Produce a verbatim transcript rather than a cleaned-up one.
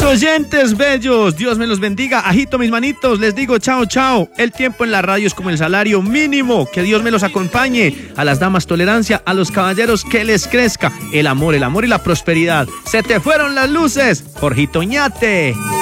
Oyentes bellos, Dios me los bendiga. Agito mis manitos, les digo chao, chao. El tiempo en la radio es como el salario mínimo. Que Dios me los acompañe. A las damas tolerancia, a los caballeros que les crezca el amor, el amor y la prosperidad. Se te fueron las luces, Jorgito Oñate.